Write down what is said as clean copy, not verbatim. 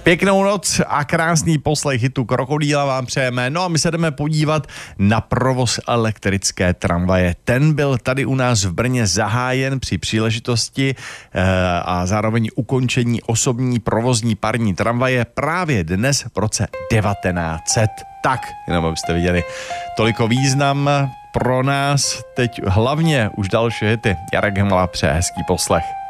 Pěknou noc a krásný poslech hitu Krokodýla vám přejeme. No a my se jdeme podívat na provoz elektrické tramvaje. Ten byl tady u nás v Brně zahájen při příležitosti a zároveň ukončení osobní provozní parní tramvaje právě dnes v roce 1900. Tak, jenom abyste viděli, toliko význam pro nás. Teď hlavně už další hity. Jarek Hmla přeje hezký poslech.